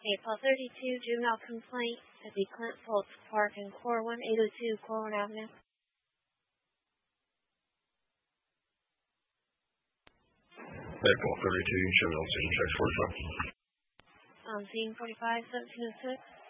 April 32, juvenile complaint at the Clint Fultz Park in Corwin, 802 Corwin Avenue. April 32, juvenile scene, check 45. Scene 45, 1706.